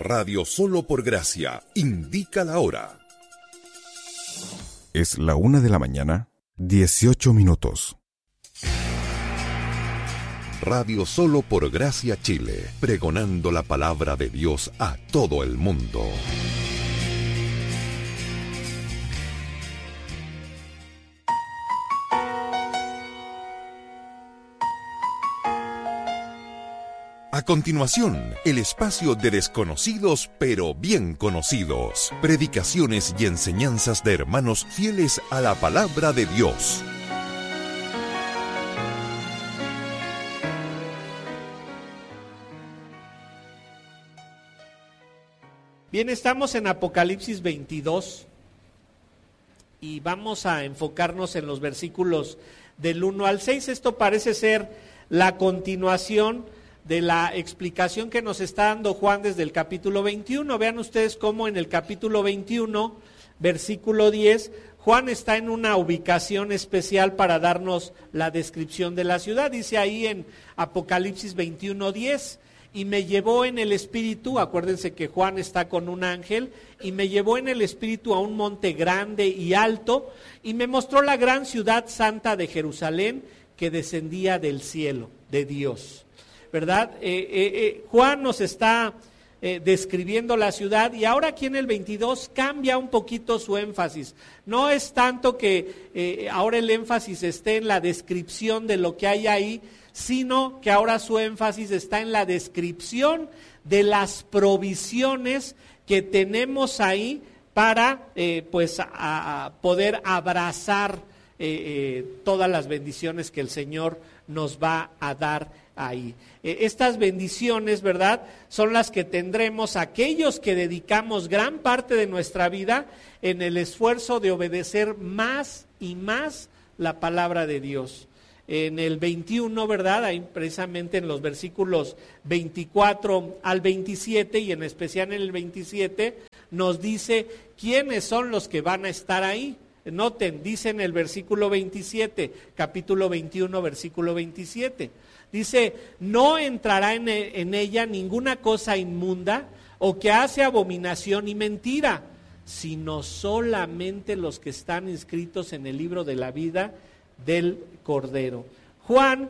Radio Solo por Gracia indica la hora. Es la 1:18 a.m. Radio Solo por Gracia Chile, pregonando la palabra de Dios a todo el mundo. A continuación, el espacio de desconocidos pero bien conocidos. Predicaciones y enseñanzas de hermanos fieles a la palabra de Dios. Bien, estamos en Apocalipsis 22 y vamos a enfocarnos en los versículos del 1 al 6. Esto parece ser la continuación de la explicación que nos está dando Juan desde el capítulo 21. Vean ustedes cómo en el capítulo 21, versículo 10, Juan está en una ubicación especial para darnos la descripción de la ciudad. Dice ahí en Apocalipsis 21:10, y me llevó en el espíritu, acuérdense que Juan está con un ángel, y me llevó en el espíritu a un monte grande y alto, y me mostró la gran ciudad santa de Jerusalén, que descendía del cielo, de Dios. ¿Verdad? Juan nos está describiendo la ciudad, y ahora aquí en el 22 cambia un poquito su énfasis. No es tanto que ahora el énfasis esté en la descripción de lo que hay ahí, sino que ahora su énfasis está en la descripción de las provisiones que tenemos ahí para poder abrazar todas las bendiciones que el Señor nos va a dar ahí. Estas bendiciones, ¿verdad?, son las que tendremos aquellos que dedicamos gran parte de nuestra vida en el esfuerzo de obedecer más y más la palabra de Dios. En el 21, ¿verdad?, ahí precisamente en los versículos 24 al 27 y en especial en el 27, nos dice quiénes son los que van a estar ahí. Noten, dice en el versículo 27, capítulo 21, versículo 27, dice, no entrará en ella ninguna cosa inmunda o que hace abominación y mentira, sino solamente los que están inscritos en el libro de la vida del Cordero. Juan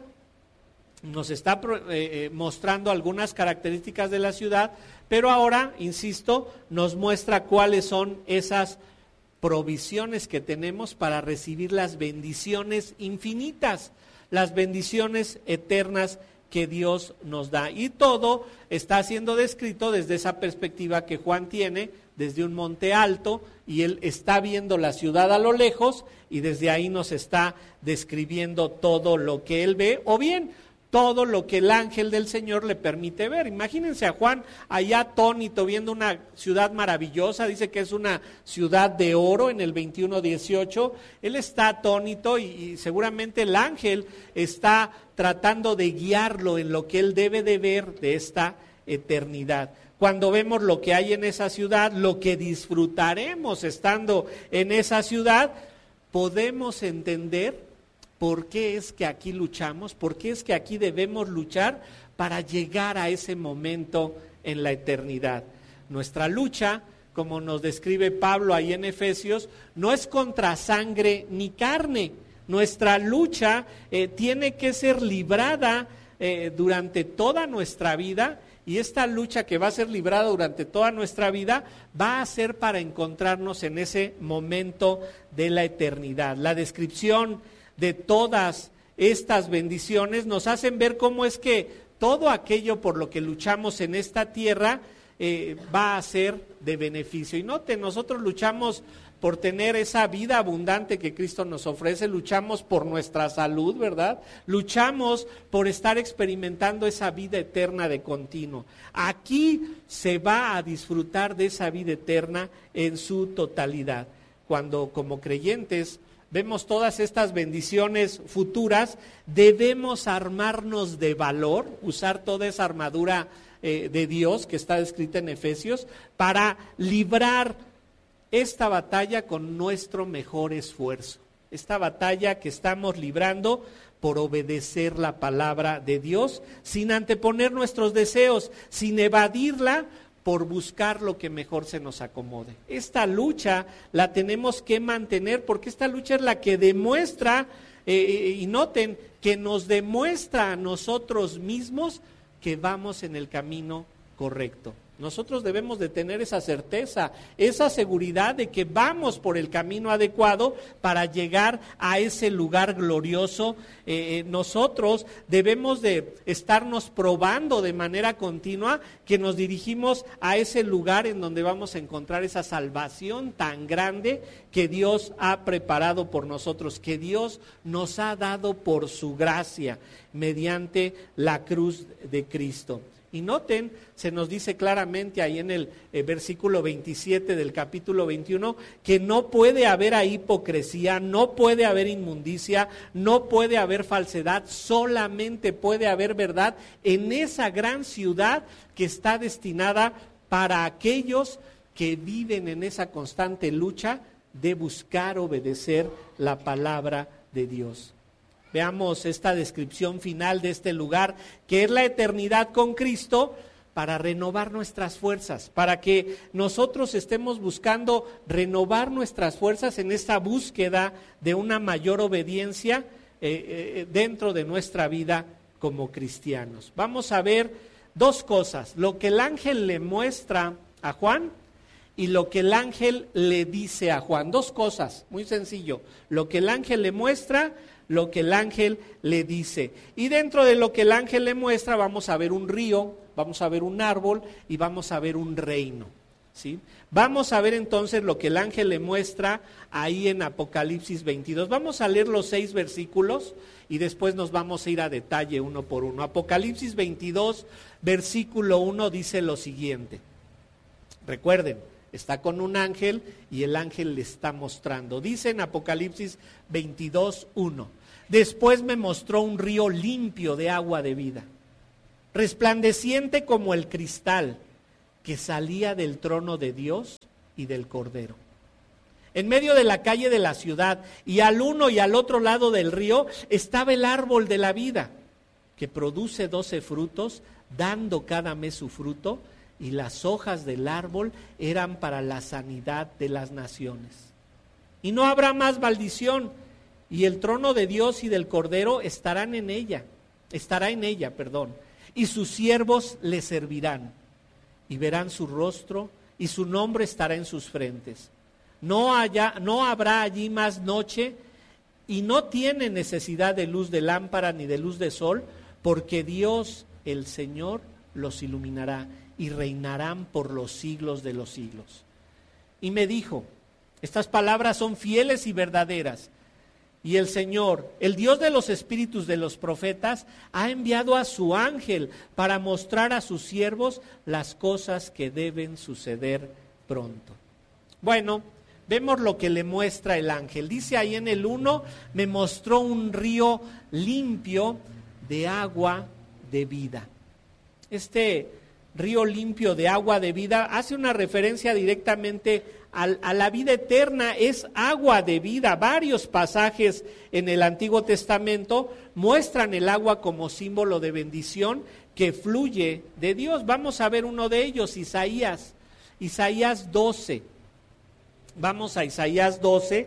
nos está mostrando algunas características de la ciudad, pero ahora, insisto, nos muestra cuáles son esas provisiones que tenemos para recibir las bendiciones infinitas, las bendiciones eternas que Dios nos da. Y todo está siendo descrito desde esa perspectiva que Juan tiene, desde un monte alto, y él está viendo la ciudad a lo lejos, y desde ahí nos está describiendo todo lo que él ve, o bien todo lo que el ángel del Señor le permite ver. Imagínense a Juan allá atónito viendo una ciudad maravillosa, dice que es una ciudad de oro en el 21:18, él está atónito y seguramente el ángel está tratando de guiarlo en lo que él debe de ver de esta eternidad. Cuando vemos lo que hay en esa ciudad, lo que disfrutaremos estando en esa ciudad, podemos entender ¿por qué es que aquí luchamos? ¿Por qué es que aquí debemos luchar para llegar a ese momento en la eternidad? Nuestra lucha, como nos describe Pablo ahí en Efesios, no es contra sangre ni carne. Nuestra lucha tiene que ser librada durante toda nuestra vida, y esta lucha que va a ser librada durante toda nuestra vida va a ser para encontrarnos en ese momento de la eternidad. La descripción de todas estas bendiciones nos hacen ver cómo es que todo aquello por lo que luchamos en esta tierra va a ser de beneficio. Y noten, nosotros luchamos por tener esa vida abundante que Cristo nos ofrece, luchamos por nuestra salud, ¿verdad? Luchamos por estar experimentando esa vida eterna de continuo. Aquí se va a disfrutar de esa vida eterna en su totalidad. Cuando como creyentes vemos todas estas bendiciones futuras, debemos armarnos de valor, usar toda esa armadura de Dios que está descrita en Efesios, para librar esta batalla con nuestro mejor esfuerzo. Esta batalla que estamos librando por obedecer la palabra de Dios, sin anteponer nuestros deseos, sin evadirla por buscar lo que mejor se nos acomode. Esta lucha la tenemos que mantener porque esta lucha es la que demuestra, y noten, que nos demuestra a nosotros mismos que vamos en el camino correcto. Nosotros debemos de tener esa certeza, esa seguridad de que vamos por el camino adecuado para llegar a ese lugar glorioso. Nosotros debemos de estarnos probando de manera continua que nos dirigimos a ese lugar en donde vamos a encontrar esa salvación tan grande que Dios ha preparado por nosotros, que Dios nos ha dado por su gracia mediante la cruz de Cristo. Y noten, se nos dice claramente ahí en el versículo 27 del capítulo 21, que no puede haber ahí hipocresía, no puede haber inmundicia, no puede haber falsedad, solamente puede haber verdad en esa gran ciudad que está destinada para aquellos que viven en esa constante lucha de buscar obedecer la palabra de Dios. Veamos esta descripción final de este lugar, que es la eternidad con Cristo, para renovar nuestras fuerzas, para que nosotros estemos buscando renovar nuestras fuerzas en esta búsqueda de una mayor obediencia dentro de nuestra vida como cristianos. Vamos a ver dos cosas, lo que el ángel le muestra a Juan y lo que el ángel le dice a Juan. Dos cosas, muy sencillo, lo que el ángel le muestra, lo que el ángel le dice. Y dentro de lo que el ángel le muestra vamos a ver un río, vamos a ver un árbol y vamos a ver un reino, ¿sí? Vamos a ver entonces lo que el ángel le muestra ahí en Apocalipsis 22. Vamos a leer los 6 versículos y después nos vamos a ir a detalle uno por uno. Apocalipsis 22, versículo 1 dice lo siguiente. Recuerden, está con un ángel y el ángel le está mostrando. Dice en Apocalipsis 22, 1. Después me mostró un río limpio de agua de vida, resplandeciente como el cristal, que salía del trono de Dios y del Cordero. En medio de la calle de la ciudad y al uno y al otro lado del río estaba el árbol de la vida, que produce 12 frutos, dando cada mes su fruto, y las hojas del árbol eran para la sanidad de las naciones. Y no habrá más maldición, y el trono de Dios y del Cordero estará en ella, y sus siervos le servirán, y verán su rostro, y su nombre estará en sus frentes. No habrá allí más noche, y no tiene necesidad de luz de lámpara ni de luz de sol, porque Dios, el Señor, los iluminará, y reinarán por los siglos de los siglos. Y me dijo, estas palabras son fieles y verdaderas, y el Señor, el Dios de los espíritus de los profetas, ha enviado a su ángel para mostrar a sus siervos las cosas que deben suceder pronto. Bueno, vemos lo que le muestra el ángel. Dice ahí en el 1, me mostró un río limpio de agua de vida. Este río limpio de agua de vida hace una referencia directamente a la vida eterna, es agua de vida. Varios pasajes en el Antiguo Testamento muestran el agua como símbolo de bendición que fluye de Dios. Vamos a ver uno de ellos, Isaías 12. Vamos a Isaías 12.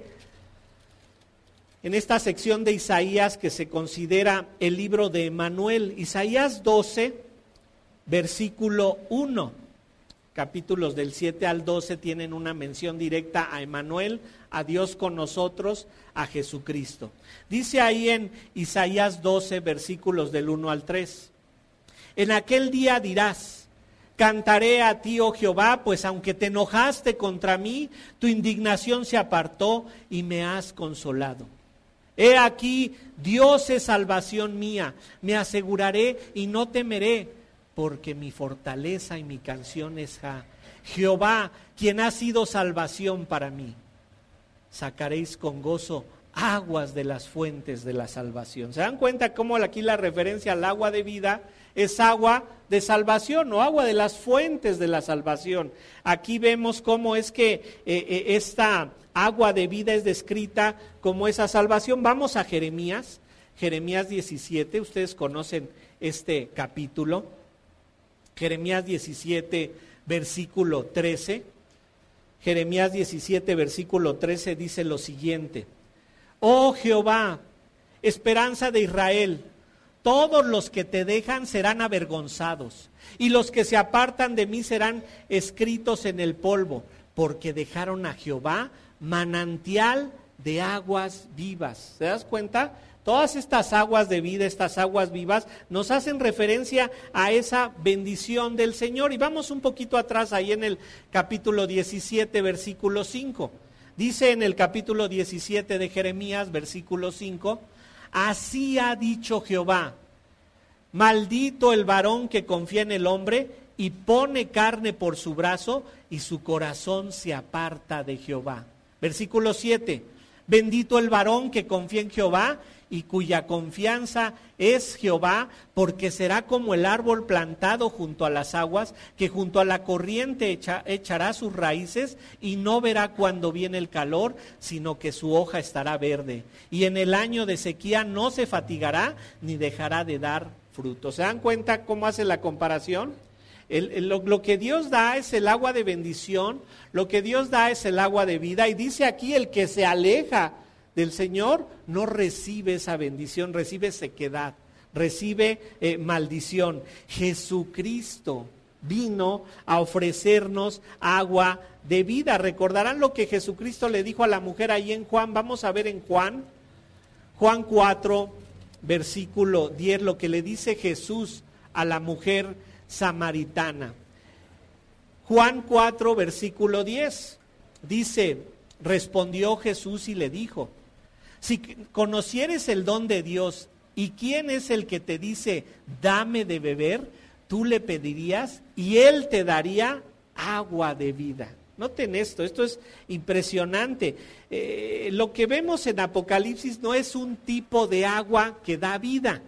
En esta sección de Isaías que se considera el libro de Emanuel, Isaías 12, versículo 1. Capítulos del 7 al 12 tienen una mención directa a Emanuel, a Dios con nosotros, a Jesucristo. Dice ahí en Isaías 12, versículos del 1 al 3. En aquel día dirás, cantaré a ti, oh Jehová, pues aunque te enojaste contra mí, tu indignación se apartó y me has consolado. He aquí, Dios es salvación mía, me aseguraré y no temeré, porque mi fortaleza y mi canción es Jehová, quien ha sido salvación para mí. Sacaréis con gozo aguas de las fuentes de la salvación. ¿Se dan cuenta cómo aquí la referencia al agua de vida es agua de salvación o agua de las fuentes de la salvación? Aquí vemos cómo es que esta agua de vida es descrita como esa salvación. Vamos a Jeremías 17, ustedes conocen este capítulo. Jeremías 17, versículo 13. Jeremías 17, versículo 13 dice lo siguiente: Oh Jehová, esperanza de Israel, todos los que te dejan serán avergonzados, y los que se apartan de mí serán escritos en el polvo, porque dejaron a Jehová manantial de aguas vivas. ¿Te das cuenta? Todas estas aguas de vida, estas aguas vivas, nos hacen referencia a esa bendición del Señor. Y vamos un poquito atrás, ahí en el capítulo 17, versículo 5. Dice en el capítulo 17 de Jeremías, versículo 5, así ha dicho Jehová, maldito el varón que confía en el hombre y pone carne por su brazo y su corazón se aparta de Jehová. Versículo 7, bendito el varón que confía en Jehová y cuya confianza es Jehová, porque será como el árbol plantado junto a las aguas, que junto a la corriente echará sus raíces y no verá cuando viene el calor, sino que su hoja estará verde. Y en el año de sequía no se fatigará ni dejará de dar fruto. ¿Se dan cuenta cómo hace la comparación? Lo que Dios da es el agua de bendición, lo que Dios da es el agua de vida, y dice aquí el que se aleja del Señor no recibe esa bendición, recibe sequedad, recibe maldición. Jesucristo vino a ofrecernos agua de vida. Recordarán lo que Jesucristo le dijo a la mujer ahí en Juan. Vamos a ver en Juan 4, versículo 10, lo que le dice Jesús a la mujer samaritana. Juan 4, versículo 10, dice, respondió Jesús y le dijo, si conocieres el don de Dios y quién es el que te dice, dame de beber, tú le pedirías y él te daría agua de vida. Noten esto es impresionante. Lo que vemos en Apocalipsis no es un tipo de agua que da vida,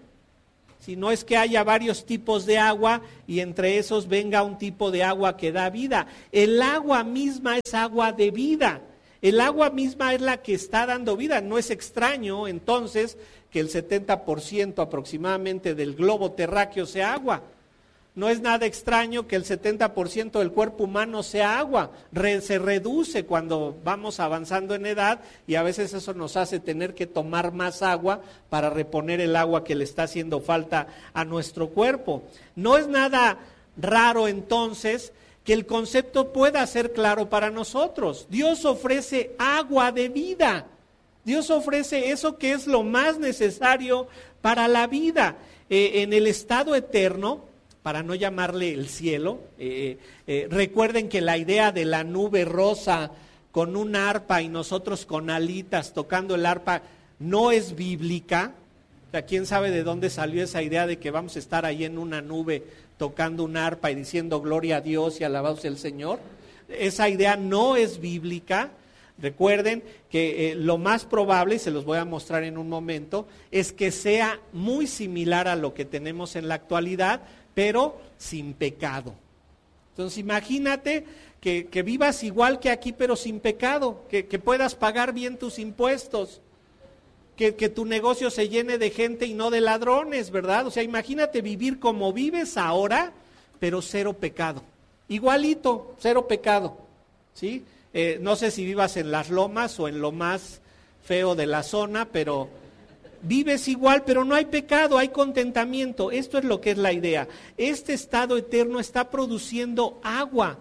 sino es que haya varios tipos de agua y entre esos venga un tipo de agua que da vida. El agua misma es agua de vida. El agua misma es la que está dando vida. No es extraño entonces que el 70% aproximadamente del globo terráqueo sea agua. No es nada extraño que el 70% del cuerpo humano sea agua. Se reduce cuando vamos avanzando en edad y a veces eso nos hace tener que tomar más agua para reponer el agua que le está haciendo falta a nuestro cuerpo. No es nada raro entonces que el concepto pueda ser claro para nosotros. Dios ofrece agua de vida. Dios ofrece eso que es lo más necesario para la vida. En el estado eterno, para no llamarle el cielo, recuerden que la idea de la nube rosa con un arpa y nosotros con alitas tocando el arpa no es bíblica. O sea, ¿quién sabe de dónde salió esa idea de que vamos a estar ahí en una nube tocando un arpa y diciendo gloria a Dios y alabados el Señor? Esa idea no es bíblica. Recuerden que lo más probable, y se los voy a mostrar en un momento, es que sea muy similar a lo que tenemos en la actualidad, pero sin pecado. Entonces imagínate que vivas igual que aquí, pero sin pecado, que puedas pagar bien tus impuestos, que tu negocio se llene de gente y no de ladrones, ¿verdad? O sea, imagínate vivir como vives ahora, pero cero pecado. Igualito, cero pecado, ¿sí? No sé si vivas en las lomas o en lo más feo de la zona, pero vives igual, pero no hay pecado, hay contentamiento. Esto es lo que es la idea. Este estado eterno está produciendo agua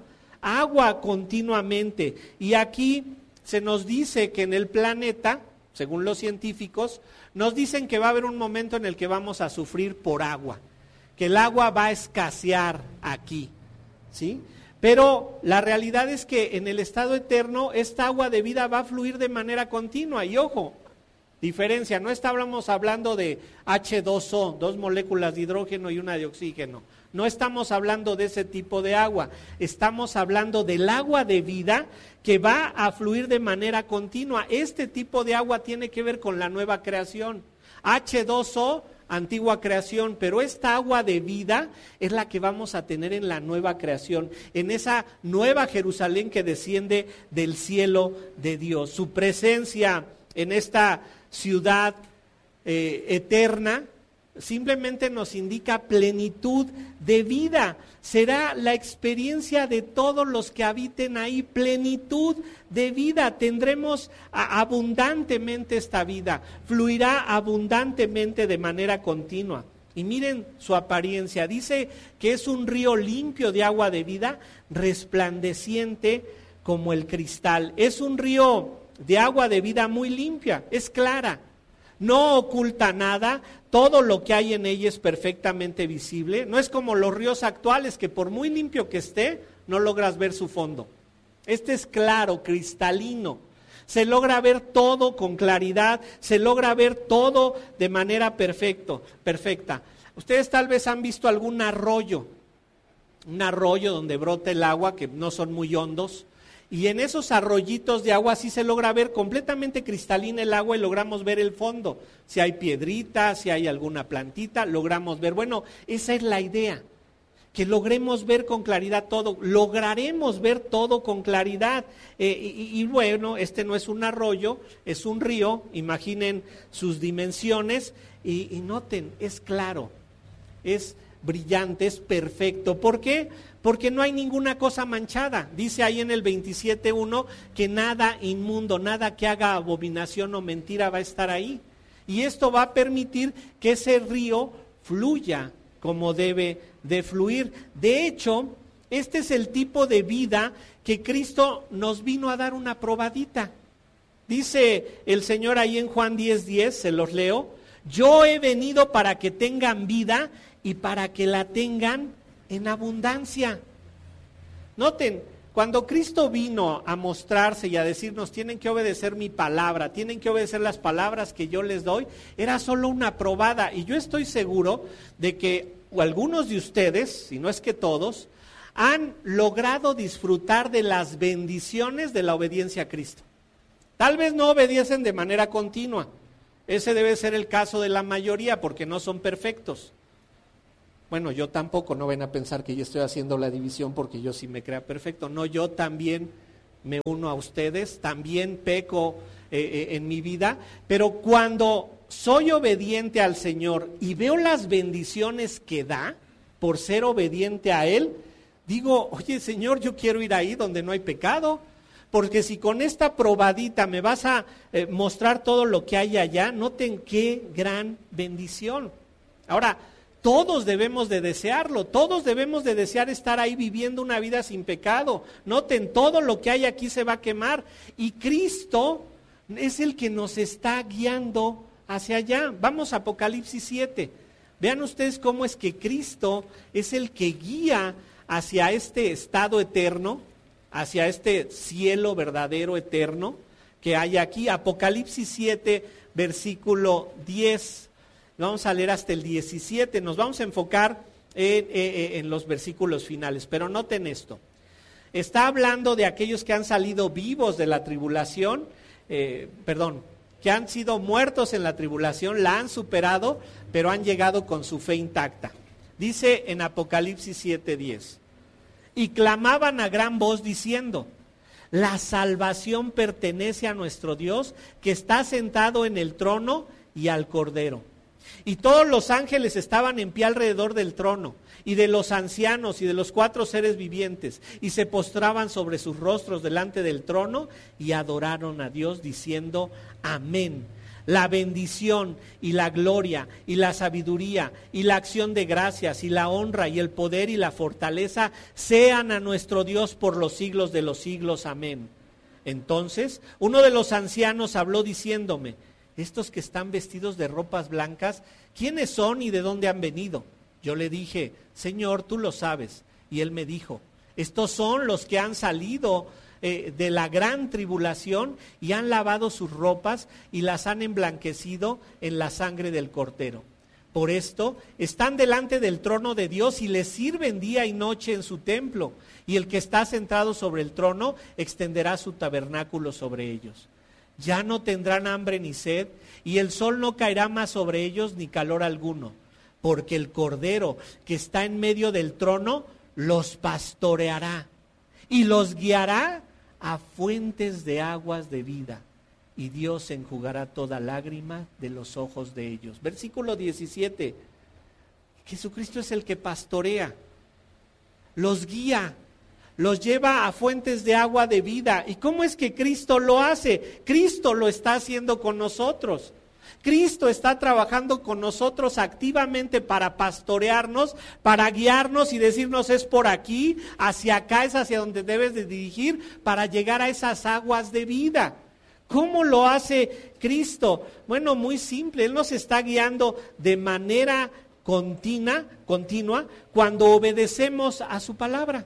continuamente. Y aquí se nos dice que en el planeta, según los científicos, nos dicen que va a haber un momento en el que vamos a sufrir por agua, que el agua va a escasear aquí, ¿sí? Pero la realidad es que en el estado eterno esta agua de vida va a fluir de manera continua. Y ojo, diferencia, no estamos hablando de H2O, 2 moléculas de hidrógeno y una de oxígeno. No estamos hablando de ese tipo de agua, estamos hablando del agua de vida que va a fluir de manera continua. Este tipo de agua tiene que ver con la nueva creación. H2O, antigua creación, pero esta agua de vida es la que vamos a tener en la nueva creación, en esa nueva Jerusalén que desciende del cielo de Dios. Su presencia en esta ciudad eterna simplemente nos indica plenitud de vida. Será la experiencia de todos los que habiten ahí, plenitud de vida. Tendremos abundantemente esta vida, fluirá abundantemente de manera continua. Y miren su apariencia, dice que es un río limpio de agua de vida, resplandeciente como el cristal. Es un río de agua de vida muy limpia, es clara, no oculta nada, todo lo que hay en ella es perfectamente visible. No es como los ríos actuales que por muy limpio que esté, no logras ver su fondo. Este es claro, cristalino. Se logra ver todo con claridad, se logra ver todo de manera perfecta. Ustedes tal vez han visto algún arroyo, un arroyo donde brota el agua, que no son muy hondos, y en esos arroyitos de agua sí se logra ver completamente cristalina el agua y logramos ver el fondo. Si hay piedritas, si hay alguna plantita, logramos ver. Bueno, esa es la idea, que logremos ver con claridad todo, lograremos ver todo con claridad. Y bueno, este no es un arroyo, es un río, imaginen sus dimensiones y noten, es claro, es brillante, es perfecto. ¿Por qué? Porque no hay ninguna cosa manchada. Dice ahí en el 27:1 que nada inmundo, nada que haga abominación o mentira va a estar ahí. Y esto va a permitir que ese río fluya como debe de fluir. De hecho, este es el tipo de vida que Cristo nos vino a dar una probadita. Dice el Señor ahí en Juan 10:10, se los leo: yo he venido para que tengan vida y para que la tengan en abundancia. Noten, cuando Cristo vino a mostrarse y a decirnos, tienen que obedecer mi palabra, tienen que obedecer las palabras que yo les doy, era solo una probada. Y yo estoy seguro de que algunos de ustedes, si no es que todos, han logrado disfrutar de las bendiciones de la obediencia a Cristo. Tal vez no obedecen de manera continua. Ese debe ser el caso de la mayoría, porque no son perfectos. Bueno, yo tampoco, no ven a pensar que yo estoy haciendo la división porque yo sí me crea perfecto. No, yo también me uno a ustedes, también peco en mi vida, pero cuando soy obediente al Señor y veo las bendiciones que da por ser obediente a Él, digo, oye Señor, yo quiero ir ahí donde no hay pecado, porque si con esta probadita me vas a mostrar todo lo que hay allá, noten qué gran bendición. Ahora, todos debemos de desearlo, todos debemos de desear estar ahí viviendo una vida sin pecado. Noten, todo lo que hay aquí se va a quemar y Cristo es el que nos está guiando hacia allá. Vamos a Apocalipsis 7. Vean ustedes cómo es que Cristo es el que guía hacia este estado eterno, hacia este cielo verdadero eterno que hay aquí. Apocalipsis 7, versículo 10. Vamos a leer hasta el 17, nos vamos a enfocar en los versículos finales, pero noten esto. Está hablando de aquellos que han salido vivos de la tribulación, que han sido muertos en la tribulación, la han superado, pero han llegado con su fe intacta. Dice en Apocalipsis 7:10, y clamaban a gran voz diciendo, la salvación pertenece a nuestro Dios, que está sentado en el trono y al Cordero. Y todos los ángeles estaban en pie alrededor del trono, y de los ancianos y de los 4 seres vivientes, y se postraban sobre sus rostros delante del trono, y adoraron a Dios diciendo, amén. La bendición y la gloria y la sabiduría y la acción de gracias y la honra y el poder y la fortaleza sean a nuestro Dios por los siglos de los siglos, amén. Entonces, uno de los ancianos habló diciéndome, estos que están vestidos de ropas blancas, ¿quiénes son y de dónde han venido? Yo le dije, Señor, tú lo sabes. Y él me dijo, estos son los que han salido de la gran tribulación y han lavado sus ropas y las han emblanquecido en la sangre del Cordero. Por esto están delante del trono de Dios y les sirven día y noche en su templo. Y el que está sentado sobre el trono extenderá su tabernáculo sobre ellos. Ya no tendrán hambre ni sed, y el sol no caerá más sobre ellos ni calor alguno, porque el Cordero que está en medio del trono los pastoreará y los guiará a fuentes de aguas de vida, y Dios enjugará toda lágrima de los ojos de ellos. Versículo 17. Jesucristo es el que pastorea, los guía, los lleva a fuentes de agua de vida. ¿Y cómo es que Cristo lo hace? Cristo lo está haciendo con nosotros. Cristo está trabajando con nosotros activamente para pastorearnos, para guiarnos y decirnos es por aquí, hacia acá es hacia donde debes de dirigir para llegar a esas aguas de vida. ¿Cómo lo hace Cristo? Bueno, muy simple, Él nos está guiando de manera continua cuando obedecemos a su palabra.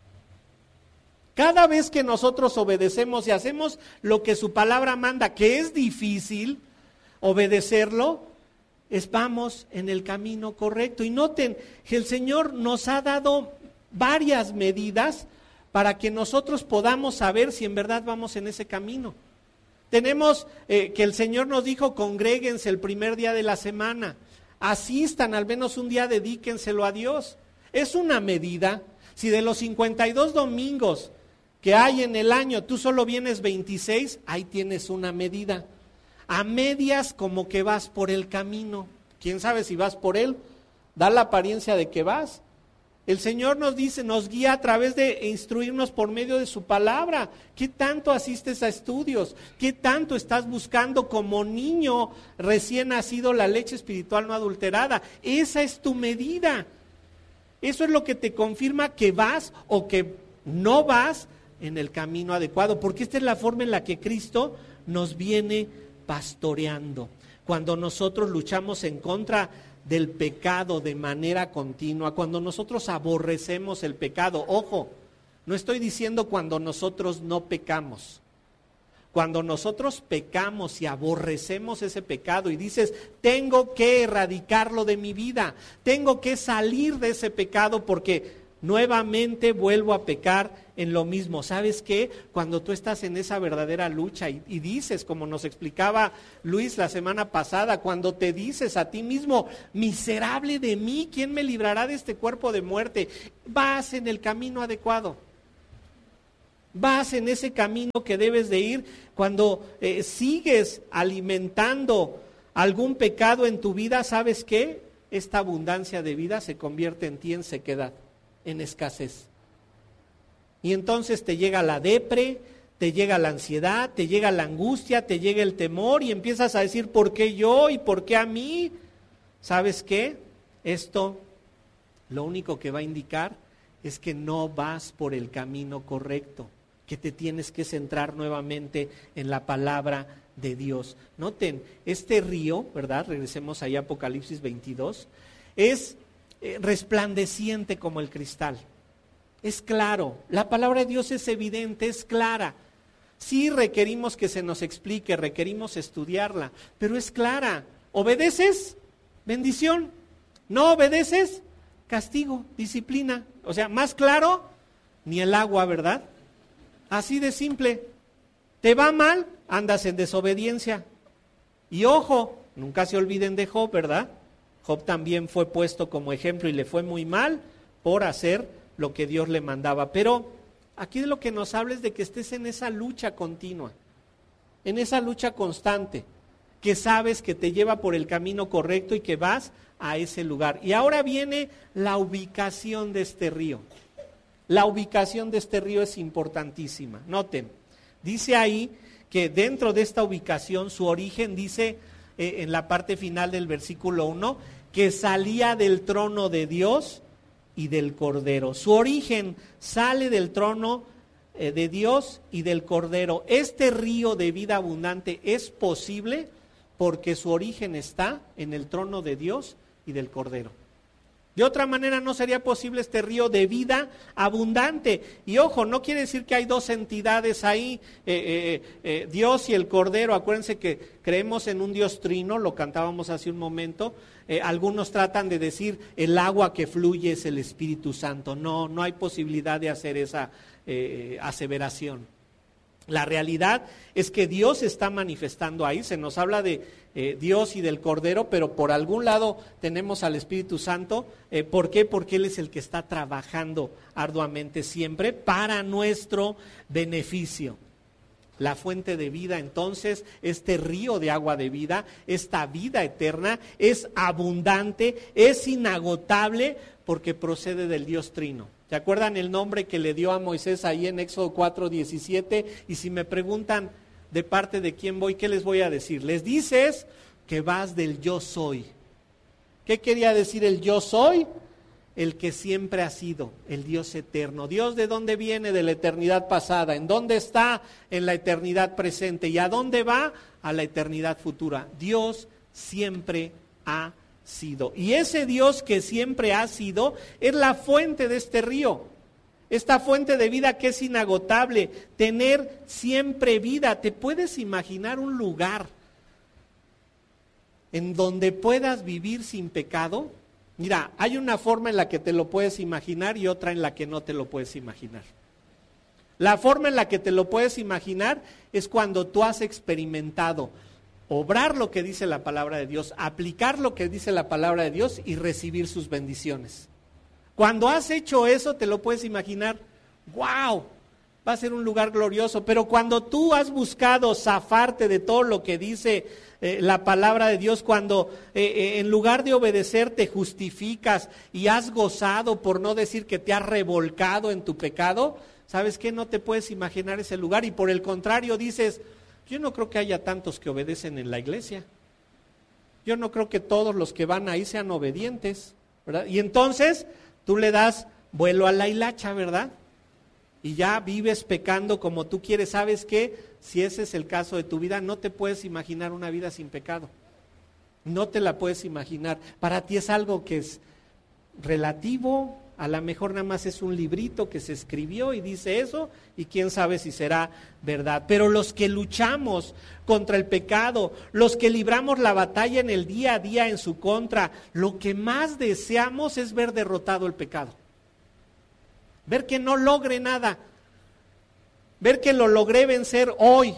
Cada vez que nosotros obedecemos y hacemos lo que su palabra manda, que es difícil obedecerlo, vamos en el camino correcto. Y noten que el Señor nos ha dado varias medidas para que nosotros podamos saber si en verdad vamos en ese camino. Tenemos que el Señor nos dijo, congréguense el primer día de la semana, asistan, al menos un día dedíquenselo a Dios. Es una medida. Si de los 52 domingos que hay en el año, tú solo vienes 26, ahí tienes una medida. A medias como que vas por el camino. ¿Quién sabe si vas por él? Da la apariencia de que vas. El Señor nos dice, nos guía a través de instruirnos por medio de su palabra. ¿Qué tanto asistes a estudios? ¿Qué tanto estás buscando como niño recién nacido la leche espiritual no adulterada? Esa es tu medida. Eso es lo que te confirma que vas o que no vas en el camino adecuado, porque esta es la forma en la que Cristo nos viene pastoreando. Cuando nosotros luchamos en contra del pecado de manera continua, cuando nosotros aborrecemos el pecado, ojo, no estoy diciendo cuando nosotros no pecamos. Cuando nosotros pecamos y aborrecemos ese pecado y dices, tengo que erradicarlo de mi vida, tengo que salir de ese pecado porque nuevamente vuelvo a pecar en lo mismo. ¿Sabes qué? Cuando tú estás en esa verdadera lucha y dices, como nos explicaba Luis la semana pasada, cuando te dices a ti mismo, miserable de mí, ¿quién me librará de este cuerpo de muerte? Vas en el camino adecuado. Vas en ese camino que debes de ir. Cuando sigues alimentando algún pecado en tu vida, ¿sabes qué? Esta abundancia de vida se convierte en ti en sequedad, en escasez. Y entonces te llega la depre, te llega la ansiedad, te llega la angustia, te llega el temor y empiezas a decir, ¿por qué yo y por qué a mí? ¿Sabes qué? Esto lo único que va a indicar es que no vas por el camino correcto, que te tienes que centrar nuevamente en la palabra de Dios. Noten, este río, ¿verdad? Regresemos ahí a Apocalipsis 22, es resplandeciente como el cristal. Es claro, la palabra de Dios es evidente, es clara. Sí requerimos que se nos explique, requerimos estudiarla, pero es clara. ¿Obedeces? Bendición. ¿No obedeces? Castigo, disciplina. O sea, más claro, ni el agua, ¿verdad? Así de simple. ¿Te va mal? Andas en desobediencia. Y ojo, nunca se olviden de Job, ¿verdad? Job también fue puesto como ejemplo y le fue muy mal por hacer lo que Dios le mandaba. Pero aquí de lo que nos habla es de que estés en esa lucha continua, en esa lucha constante, que sabes que te lleva por el camino correcto y que vas a ese lugar. Y ahora viene la ubicación de este río. La ubicación de este río es importantísima. Noten, dice ahí que dentro de esta ubicación, su origen dice en la parte final del versículo 1, que salía del trono de Dios y del Cordero. Su origen sale del trono de Dios y del Cordero. Este río de vida abundante es posible porque su origen está en el trono de Dios y del Cordero. De otra manera no sería posible este río de vida abundante. Y ojo, no quiere decir que hay dos entidades ahí, Dios y el Cordero. Acuérdense que creemos en un Dios trino, lo cantábamos hace un momento. Algunos tratan de decir el agua que fluye es el Espíritu Santo. No, no hay posibilidad de hacer esa aseveración. La realidad es que Dios está manifestando ahí, se nos habla de Dios y del Cordero, pero por algún lado tenemos al Espíritu Santo. ¿Por qué? Porque Él es el que está trabajando arduamente siempre para nuestro beneficio. La fuente de vida, entonces, este río de agua de vida, esta vida eterna, es abundante, es inagotable, porque procede del Dios Trino. ¿Se acuerdan el nombre que le dio a Moisés ahí en Éxodo 4:17? Y si me preguntan de parte de quién voy, ¿qué les voy a decir? Les dices que vas del yo soy. ¿Qué quería decir el yo soy? El que siempre ha sido, el Dios eterno. ¿Dios de dónde viene? De la eternidad pasada. ¿En dónde está? En la eternidad presente. ¿Y a dónde va? A la eternidad futura. Dios siempre ha sido. Y ese Dios que siempre ha sido es la fuente de este río. Esta fuente de vida que es inagotable. Tener siempre vida. ¿Te puedes imaginar un lugar en donde puedas vivir sin pecado? Mira, hay una forma en la que te lo puedes imaginar y otra en la que no te lo puedes imaginar. La forma en la que te lo puedes imaginar es cuando tú has experimentado obrar lo que dice la palabra de Dios, aplicar lo que dice la palabra de Dios y recibir sus bendiciones. Cuando has hecho eso, te lo puedes imaginar, ¡wow! Va a ser un lugar glorioso. Pero cuando tú has buscado zafarte de todo lo que dice la palabra de Dios, cuando en lugar de obedecer te justificas y has gozado, por no decir que te has revolcado en tu pecado, ¿sabes qué? No te puedes imaginar ese lugar, y por el contrario dices, yo no creo que haya tantos que obedecen en la iglesia. Yo no creo que todos los que van ahí sean obedientes, ¿verdad? Y entonces tú le das vuelo a la hilacha, ¿verdad? Y ya vives pecando como tú quieres. ¿Sabes qué? Si ese es el caso de tu vida, no te puedes imaginar una vida sin pecado. No te la puedes imaginar. Para ti es algo que es relativo, a lo mejor nada más es un librito que se escribió y dice eso, y quién sabe si será verdad. Pero los que luchamos contra el pecado, los que libramos la batalla en el día a día en su contra, lo que más deseamos es ver derrotado el pecado. Ver que no logre nada, ver que lo logré vencer hoy,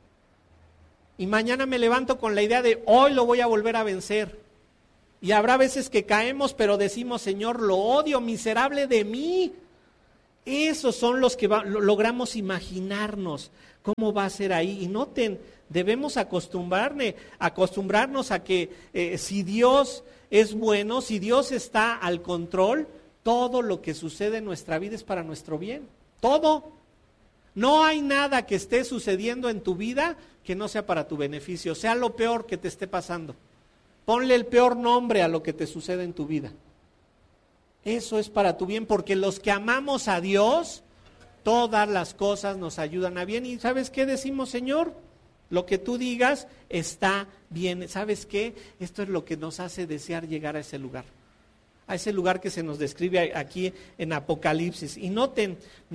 y mañana me levanto con la idea de hoy lo voy a volver a vencer. Y habrá veces que caemos, pero decimos, Señor, lo odio, miserable de mí. Esos son los que logramos imaginarnos cómo va a ser ahí. Y noten, debemos acostumbrarnos a que si Dios es bueno, si Dios está al control, todo lo que sucede en nuestra vida es para nuestro bien. Todo. No hay nada que esté sucediendo en tu vida que no sea para tu beneficio, sea lo peor que te esté pasando. Ponle el peor nombre a lo que te sucede en tu vida. Eso es para tu bien, porque los que amamos a Dios, todas las cosas nos ayudan a bien. ¿Y sabes qué decimos, Señor? Lo que tú digas está bien. ¿Sabes qué? Esto es lo que nos hace desear llegar a ese lugar. A ese lugar que se nos describe aquí en Apocalipsis. Y noten,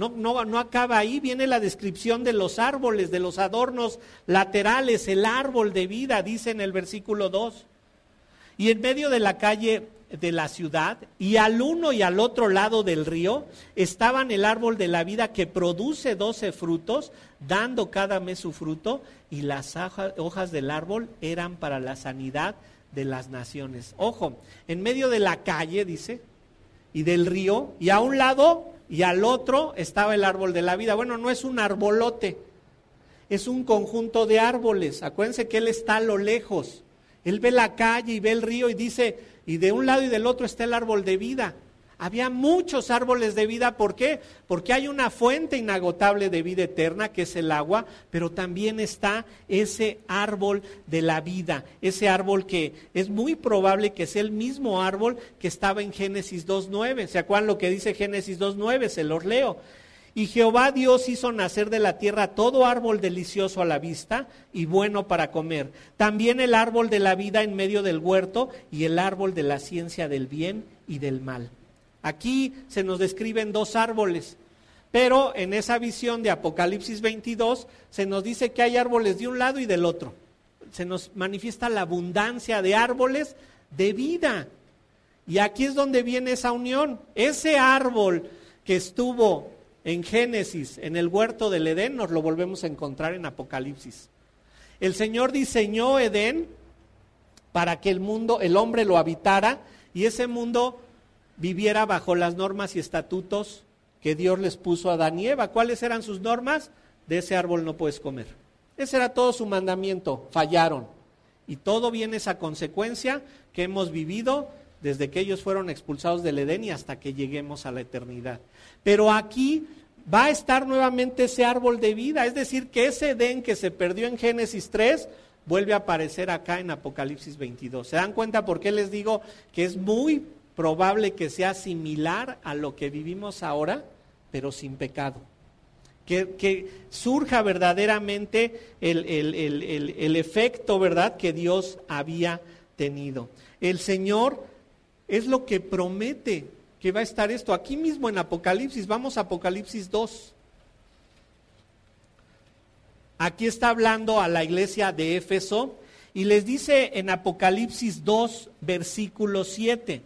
no acaba ahí, viene la descripción de los árboles, de los adornos laterales, el árbol de vida, dice en el versículo 2. Y en medio de la calle de la ciudad, y al uno y al otro lado del río, estaban el árbol de la vida que produce 12 frutos, dando cada mes su fruto, y las hojas del árbol eran para la sanidad de las naciones. Ojo, en medio de la calle, dice, y del río, y a un lado y al otro estaba el árbol de la vida. Bueno, no es un arbolote, es un conjunto de árboles. Acuérdense que él está a lo lejos. Él ve la calle y ve el río y dice, y de un lado y del otro está el árbol de vida. Había muchos árboles de vida. ¿Por qué? Porque hay una fuente inagotable de vida eterna, que es el agua, pero también está ese árbol de la vida, ese árbol que es muy probable que sea el mismo árbol que estaba en Génesis 2:9. ¿Se acuerdan lo que dice Génesis 2:9? Se los leo. Y Jehová Dios hizo nacer de la tierra todo árbol delicioso a la vista y bueno para comer. También el árbol de la vida en medio del huerto y el árbol de la ciencia del bien y del mal. Aquí se nos describen dos árboles, pero en esa visión de Apocalipsis 22 se nos dice que hay árboles de un lado y del otro. Se nos manifiesta la abundancia de árboles de vida. Y aquí es donde viene esa unión. Ese árbol que estuvo en Génesis, en el huerto del Edén, nos lo volvemos a encontrar en Apocalipsis. El Señor diseñó Edén para que el hombre lo habitara, y ese mundo viviera bajo las normas y estatutos que Dios les puso a Adán y Eva. ¿Cuáles eran sus normas? de ese árbol no puedes comer. Ese era todo su mandamiento, fallaron. Y todo viene esa consecuencia que hemos vivido desde que ellos fueron expulsados del Edén y hasta que lleguemos a la eternidad. Pero aquí va a estar nuevamente ese árbol de vida, es decir, que ese Edén que se perdió en Génesis 3, vuelve a aparecer acá en Apocalipsis 22. ¿Se dan cuenta por qué les digo que es muy probable que sea similar a lo que vivimos ahora, pero sin pecado? Que surja verdaderamente el efecto, ¿verdad?, que Dios había tenido. El Señor es lo que promete que va a estar esto. Aquí mismo en Apocalipsis, vamos a Apocalipsis 2. Aquí está hablando a la iglesia de Éfeso y les dice en Apocalipsis 2, versículo 7,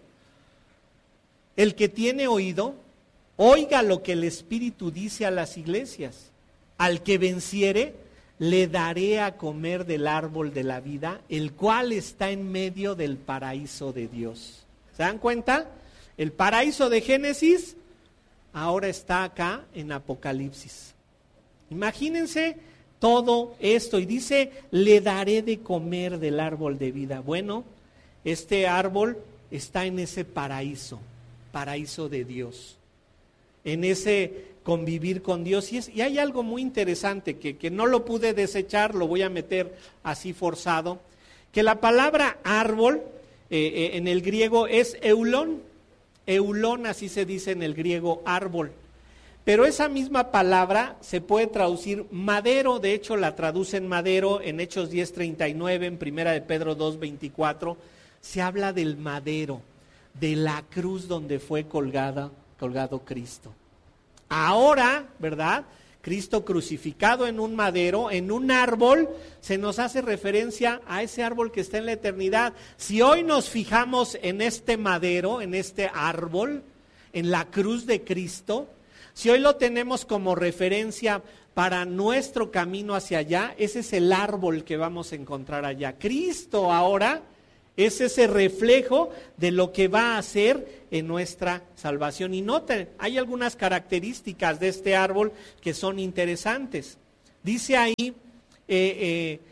el que tiene oído, oiga lo que el Espíritu dice a las iglesias. Al que venciere, le daré a comer del árbol de la vida, el cual está en medio del paraíso de Dios. ¿Se dan cuenta? El paraíso de Génesis ahora está acá en Apocalipsis. Imagínense todo esto y dice, le daré de comer del árbol de vida. Bueno, este árbol está en ese paraíso de Dios, en ese convivir con Dios. Y hay algo muy interesante que no lo pude desechar, lo voy a meter así forzado, que la palabra árbol en el griego es eulón. Eulón, así se dice en el griego árbol. Pero esa misma palabra se puede traducir madero, de hecho la traducen madero en Hechos 10:39, en Primera de Pedro 2:24, se habla del madero, de la cruz donde fue colgado Cristo. Ahora, ¿verdad?, Cristo crucificado en un madero, en un árbol, se nos hace referencia a ese árbol que está en la eternidad. Si hoy nos fijamos en este madero, en este árbol, en la cruz de Cristo, si hoy lo tenemos como referencia para nuestro camino hacia allá, ese es el árbol que vamos a encontrar allá. Cristo ahora es ese reflejo de lo que va a hacer en nuestra salvación. Y noten, hay algunas características de este árbol que son interesantes. Dice ahí que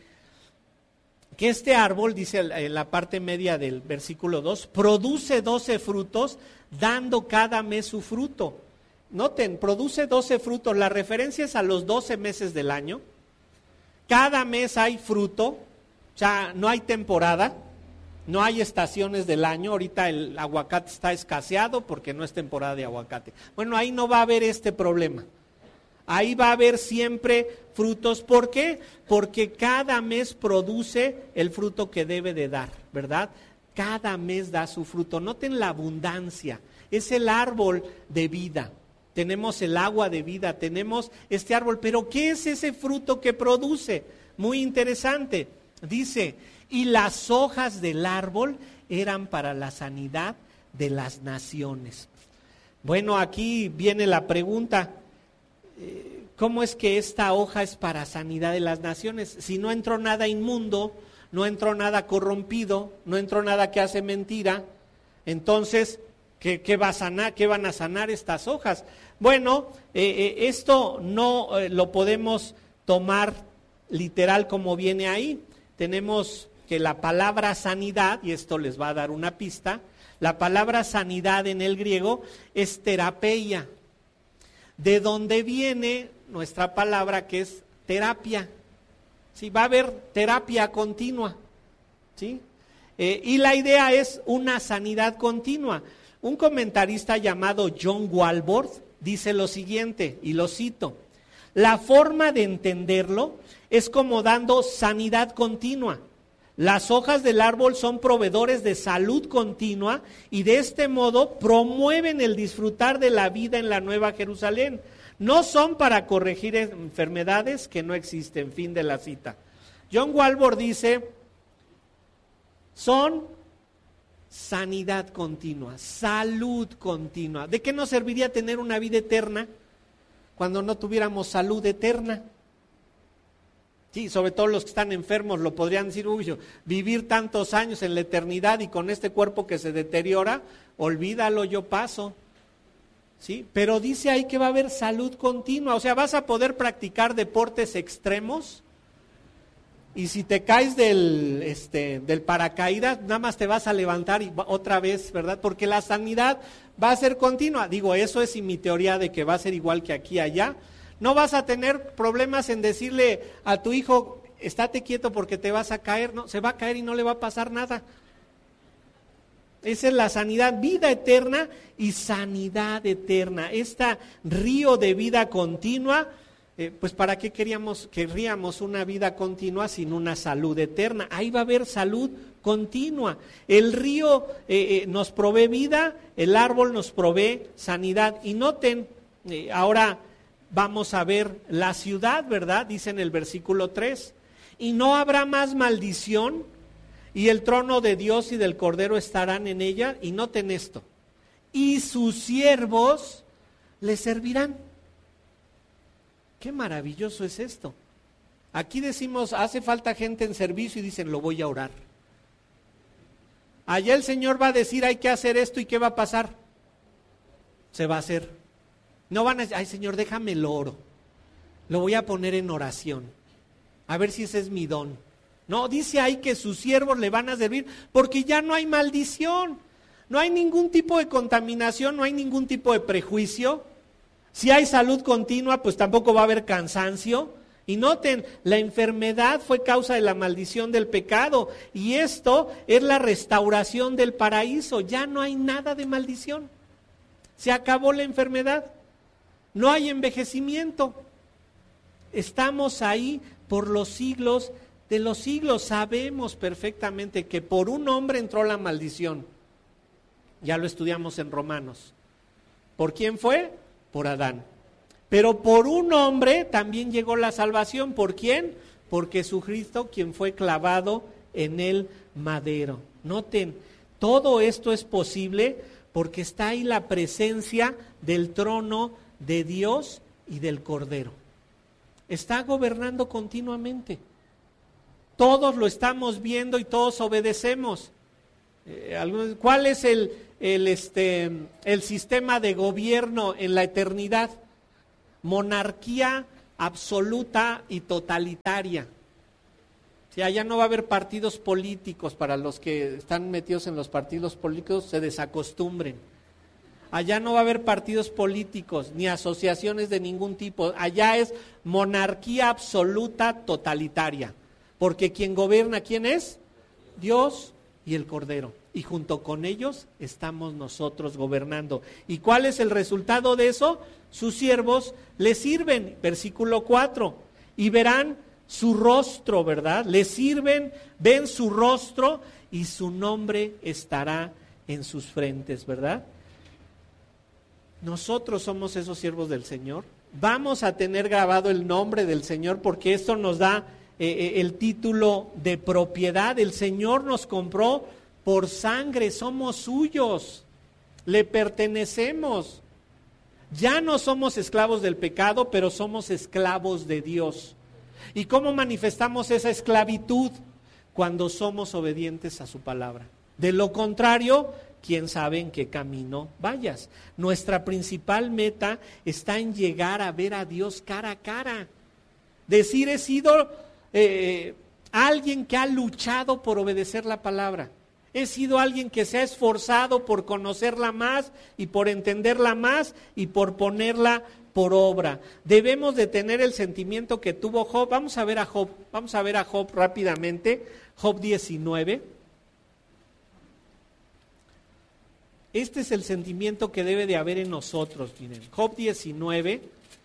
este árbol, dice en la parte media del versículo 2, produce 12 frutos, dando cada mes su fruto. Noten, produce 12 frutos, la referencia es a los 12 meses del año. Cada mes hay fruto, o sea, no hay temporada. No hay estaciones del año, ahorita el aguacate está escaseado porque no es temporada de aguacate. Bueno, ahí no va a haber este problema. Ahí va a haber siempre frutos. ¿Por qué? Porque cada mes produce el fruto que debe de dar, ¿verdad? Cada mes da su fruto. Noten la abundancia. Es el árbol de vida. Tenemos el agua de vida, tenemos este árbol. Pero ¿qué es ese fruto que produce? Muy interesante. Dice, y las hojas del árbol eran para la sanidad de las naciones. Bueno, aquí viene la pregunta, ¿cómo es que esta hoja es para sanidad de las naciones? Si no entró nada inmundo, no entró nada corrompido, no entró nada que hace mentira, entonces, ¿qué va a sanar? ¿Qué van a sanar estas hojas? Bueno, esto no lo podemos tomar literal como viene ahí. Tenemos que la palabra sanidad, y esto les va a dar una pista, la palabra sanidad en el griego es terapeia, de donde viene nuestra palabra que es terapia. ¿Sí? Va a haber terapia continua, ¿sí? Y la idea es una sanidad continua. Un comentarista llamado John Walvoord dice lo siguiente, y lo cito, la forma de entenderlo es como dando sanidad continua. Las hojas del árbol son proveedores de salud continua y de este modo promueven el disfrutar de la vida en la Nueva Jerusalén. No son para corregir enfermedades que no existen. Fin de la cita. John Walvoord dice, son sanidad continua, salud continua. ¿De qué nos serviría tener una vida eterna cuando no tuviéramos salud eterna? Sí, sobre todo los que están enfermos lo podrían decir, uy, vivir tantos años en la eternidad y con este cuerpo que se deteriora, olvídalo, yo paso. ¿sí? Pero dice ahí que va a haber salud continua, o sea, vas a poder practicar deportes extremos, y si te caes del paracaídas, nada más te vas a levantar y otra vez, ¿verdad? Porque la sanidad va a ser continua. Digo, eso es mi teoría de que va a ser igual que aquí y allá. No vas a tener problemas en decirle a tu hijo, estate quieto porque te vas a caer. No, se va a caer y no le va a pasar nada. Esa es la sanidad, vida eterna y sanidad eterna. Este río de vida continua, pues ¿para qué querríamos una vida continua sin una salud eterna? Ahí va a haber salud continua. El río nos provee vida, el árbol nos provee sanidad. Y noten, ahora vamos a ver la ciudad, ¿verdad? Dice en el versículo 3, y no habrá más maldición, y el trono de Dios y del Cordero estarán en ella. Y noten esto, y sus siervos le servirán. Qué maravilloso es esto. Aquí decimos, hace falta gente en servicio y dicen, lo voy a orar. Allá el Señor va a decir, hay que hacer esto, ¿y qué va a pasar? Se va a hacer. No van a decir, ay Señor, déjame el oro. Lo voy a poner en oración. A ver si ese es mi don. No, dice ahí que sus siervos le van a servir porque ya no hay maldición. No hay ningún tipo de contaminación, no hay ningún tipo de prejuicio. Si hay salud continua, pues tampoco va a haber cansancio. Y noten, la enfermedad fue causa de la maldición del pecado. Y esto es la restauración del paraíso. Ya no hay nada de maldición. Se acabó la enfermedad. No hay envejecimiento. Estamos ahí por los siglos de los siglos. Sabemos perfectamente que por un hombre entró la maldición. Ya lo estudiamos en Romanos. ¿Por quién fue? Por Adán. Pero por un hombre también llegó la salvación. ¿Por quién? Por Jesucristo, quien fue clavado en el madero. Noten, todo esto es posible porque está ahí la presencia del trono de Dios y del Cordero. Está gobernando continuamente. Todos lo estamos viendo y todos obedecemos. ¿Cuál es el sistema de gobierno en la eternidad? Monarquía absoluta y totalitaria. O sea, ya no va a haber partidos políticos. Para los que están metidos en los partidos políticos, se desacostumbren. Allá no va a haber partidos políticos ni asociaciones de ningún tipo. Allá es monarquía absoluta totalitaria. Porque quien gobierna, ¿quién es? Dios y el Cordero. Y junto con ellos estamos nosotros gobernando. ¿Y cuál es el resultado de eso? Sus siervos le sirven, versículo 4, y verán su rostro, ¿verdad? Le sirven, ven su rostro y su nombre estará en sus frentes, ¿verdad? Nosotros somos esos siervos del Señor. Vamos a tener grabado el nombre del Señor porque esto nos da el título de propiedad. El Señor nos compró por sangre, somos suyos, le pertenecemos. Ya no somos esclavos del pecado, pero somos esclavos de Dios. ¿Y cómo manifestamos esa esclavitud? Cuando somos obedientes a su palabra. De lo contrario, quién sabe en qué camino vayas. Nuestra principal meta está en llegar a ver a Dios cara a cara. Decir, he sido alguien que ha luchado por obedecer la palabra. He sido alguien que se ha esforzado por conocerla más y por entenderla más y por ponerla por obra. Debemos de tener el sentimiento que tuvo Job. Vamos a ver a Job rápidamente. Job 19. Este es el sentimiento que debe de haber en nosotros. Miren, Job 19,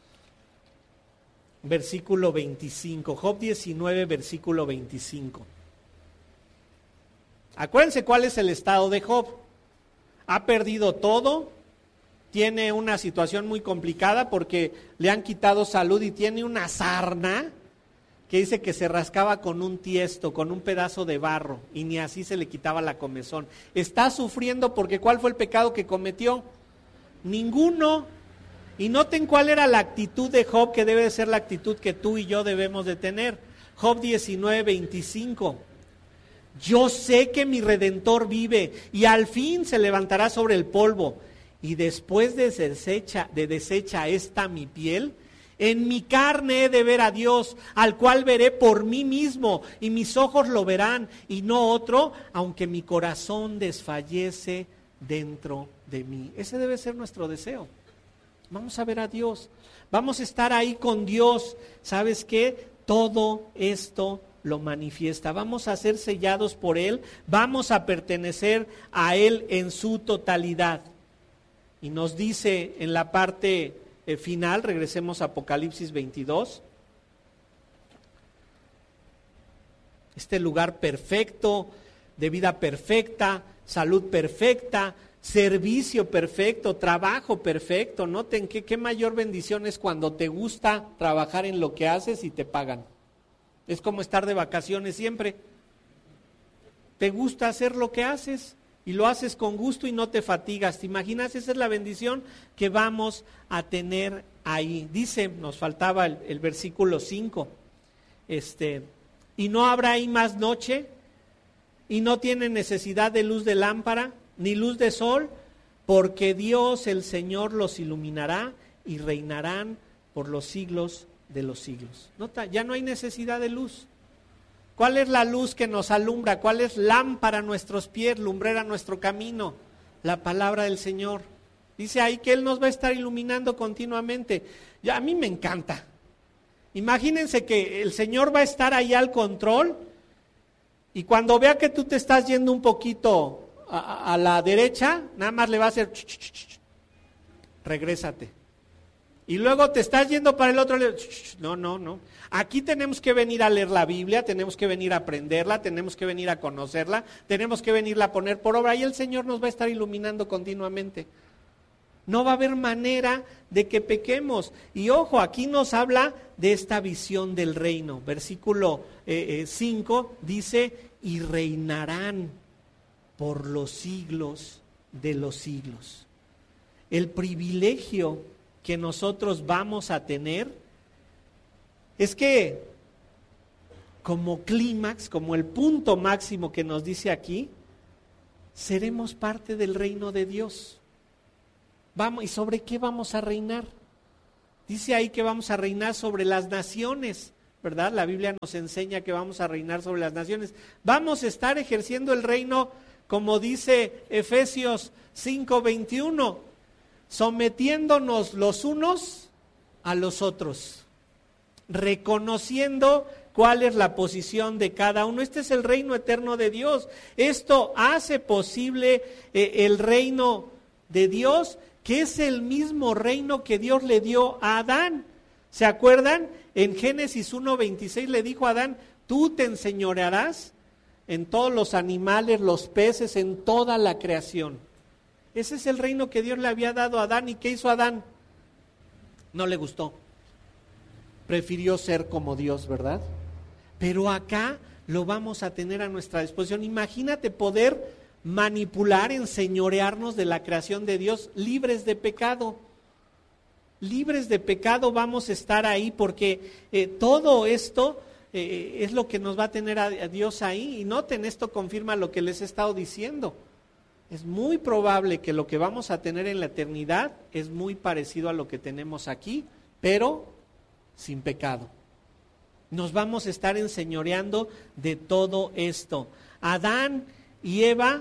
versículo 25. Job 19, versículo 25. Acuérdense cuál es el estado de Job. Ha perdido todo, tiene una situación muy complicada porque le han quitado salud y tiene una sarna que dice que se rascaba con un tiesto, con un pedazo de barro, y ni así se le quitaba la comezón. Está sufriendo porque ¿cuál fue el pecado que cometió? Ninguno. Y noten cuál era la actitud de Job, que debe de ser la actitud que tú y yo debemos de tener. Job 19, 25. Yo sé que mi Redentor vive y al fin se levantará sobre el polvo. y después de deshecha esta mi piel, en mi carne he de ver a Dios, al cual veré por mí mismo, y mis ojos lo verán, y no otro, aunque mi corazón desfallece dentro de mí. Ese debe ser nuestro deseo. Vamos a ver a Dios, vamos a estar ahí con Dios. ¿Sabes qué? Todo esto lo manifiesta. Vamos a ser sellados por Él, vamos a pertenecer a Él en su totalidad. Y nos dice en la parte final, regresemos a Apocalipsis 22, este lugar perfecto, de vida perfecta, salud perfecta, servicio perfecto, trabajo perfecto. Noten que qué mayor bendición es cuando te gusta trabajar en lo que haces y te pagan. Es como estar de vacaciones siempre. Te gusta hacer lo que haces y lo haces con gusto y no te fatigas. ¿Te imaginas? Esa es la bendición que vamos a tener ahí. Dice, nos faltaba el versículo 5, y no habrá ahí más noche, y no tiene necesidad de luz de lámpara, ni luz de sol, porque Dios el Señor los iluminará y reinarán por los siglos de los siglos. Nota, ya no hay necesidad de luz. ¿Cuál es la luz que nos alumbra? ¿Cuál es lámpara a nuestros pies, lumbrera a nuestro camino? La palabra del Señor. Dice ahí que Él nos va a estar iluminando continuamente. Ya, a mí me encanta. Imagínense que el Señor va a estar ahí al control y cuando vea que tú te estás yendo un poquito a la derecha, nada más le va a hacer regrésate. Y luego te estás yendo para el otro lado. No. Aquí tenemos que venir a leer la Biblia, tenemos que venir a aprenderla, tenemos que venir a conocerla, tenemos que venirla a poner por obra y el Señor nos va a estar iluminando continuamente. No va a haber manera de que pequemos. Y ojo, aquí nos habla de esta visión del reino. Versículo 5 dice, y reinarán por los siglos de los siglos. El privilegio que nosotros vamos a tener es que como clímax, como el punto máximo que nos dice aquí, seremos parte del reino de Dios. Vamos, ¿y sobre qué vamos a reinar? Dice ahí que vamos a reinar sobre las naciones, ¿verdad? La Biblia nos enseña que vamos a reinar sobre las naciones. Vamos a estar ejerciendo el reino, como dice Efesios 5:21, sometiéndonos los unos a los otros, reconociendo cuál es la posición de cada uno. Este es el reino eterno de Dios. Esto hace posible el reino de Dios, que es el mismo reino que Dios le dio a Adán. ¿Se acuerdan? En Génesis 1:26 le dijo a Adán, tú te enseñorearás en todos los animales, los peces, en toda la creación. Ese es el reino que Dios le había dado a Adán. ¿Y qué hizo Adán? No le gustó. Prefirió ser como Dios, ¿verdad? Pero acá lo vamos a tener a nuestra disposición. Imagínate poder manipular, enseñorearnos de la creación de Dios, libres de pecado. Libres de pecado vamos a estar ahí porque todo esto es lo que nos va a tener a Dios ahí. Y noten, esto confirma lo que les he estado diciendo. Es muy probable que lo que vamos a tener en la eternidad es muy parecido a lo que tenemos aquí, pero sin pecado. Nos vamos a estar enseñoreando de todo esto. Adán y Eva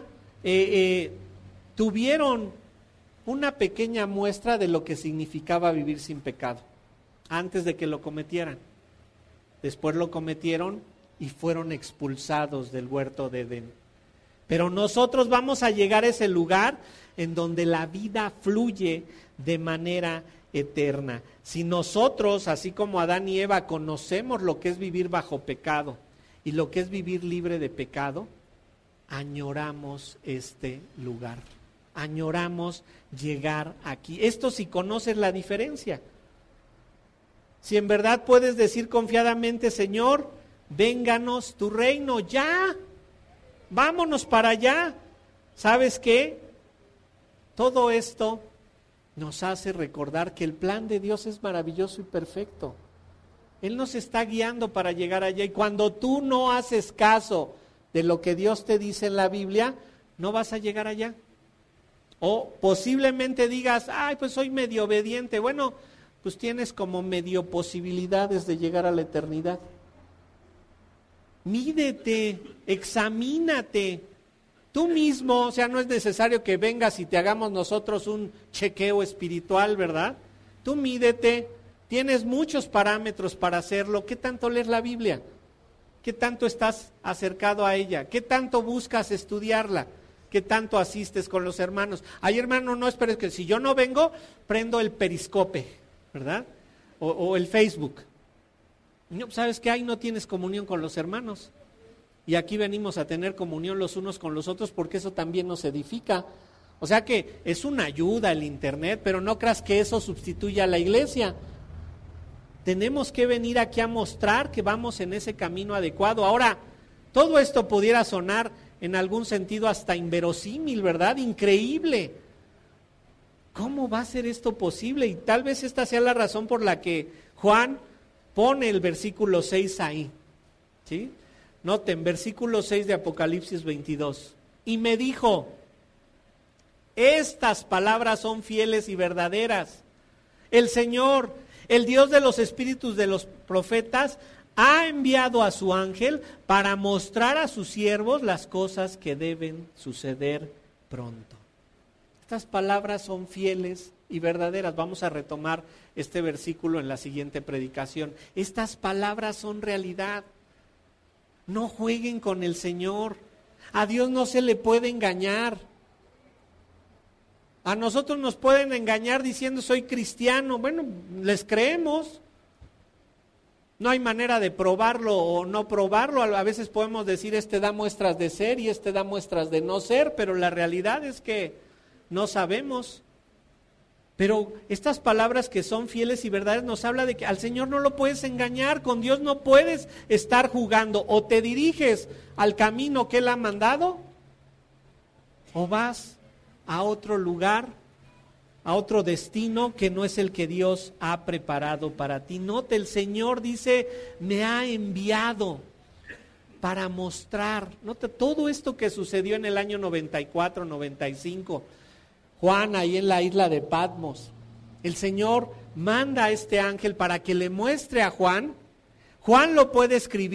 tuvieron una pequeña muestra de lo que significaba vivir sin pecado, antes de que lo cometieran. Después lo cometieron y fueron expulsados del huerto de Edén. Pero nosotros vamos a llegar a ese lugar en donde la vida fluye de manera eterna. Si nosotros, así como Adán y Eva, conocemos lo que es vivir bajo pecado y lo que es vivir libre de pecado, añoramos este lugar, añoramos llegar aquí. Esto si conoces la diferencia. Si en verdad puedes decir confiadamente, Señor, vénganos tu reino, ya, vámonos para allá. ¿Sabes qué? Todo esto nos hace recordar que el plan de Dios es maravilloso y perfecto. Él nos está guiando para llegar allá y cuando tú no haces caso de lo que Dios te dice en la Biblia, no vas a llegar allá. O posiblemente digas, ay, pues soy medio obediente. Bueno, pues tienes como medio posibilidades de llegar a la eternidad. Mídete, examínate. Tú mismo, o sea, no es necesario que vengas y te hagamos nosotros un chequeo espiritual, ¿verdad? Tú mídete, tienes muchos parámetros para hacerlo. ¿Qué tanto lees la Biblia? ¿Qué tanto estás acercado a ella? ¿Qué tanto buscas estudiarla? ¿Qué tanto asistes con los hermanos? Ay, hermano, no esperes que si yo no vengo, prendo el periscope, ¿verdad? O el Facebook. No, ¿sabes qué? Ahí no tienes comunión con los hermanos. Y aquí venimos a tener comunión los unos con los otros porque eso también nos edifica. O sea que es una ayuda el internet, pero no creas que eso sustituya a la iglesia. Tenemos que venir aquí a mostrar que vamos en ese camino adecuado. Ahora, todo esto pudiera sonar en algún sentido hasta inverosímil, ¿verdad? Increíble. ¿Cómo va a ser esto posible? Y tal vez esta sea la razón por la que Juan pone el versículo 6 ahí, ¿sí? Noten, versículo 6 de Apocalipsis 22. Y me dijo, estas palabras son fieles y verdaderas. El Señor, el Dios de los espíritus de los profetas, ha enviado a su ángel para mostrar a sus siervos las cosas que deben suceder pronto. Estas palabras son fieles y verdaderas. Vamos a retomar este versículo en la siguiente predicación. Estas palabras son realidad. No jueguen con el Señor. A Dios no se le puede engañar. A nosotros nos pueden engañar diciendo soy cristiano. Bueno, les creemos. No hay manera de probarlo o no probarlo. A veces podemos decir este da muestras de ser y este da muestras de no ser, pero la realidad es que no sabemos. Pero estas palabras que son fieles y verdaderas nos habla de que al Señor no lo puedes engañar, con Dios no puedes estar jugando. O te diriges al camino que Él ha mandado, o vas a otro lugar, a otro destino que no es el que Dios ha preparado para ti. Note, el Señor dice, me ha enviado para mostrar. Note todo esto que sucedió en el año 94, 95. Juan ahí en la isla de Patmos. El Señor manda a este ángel para que le muestre a Juan. Juan lo puede escribir.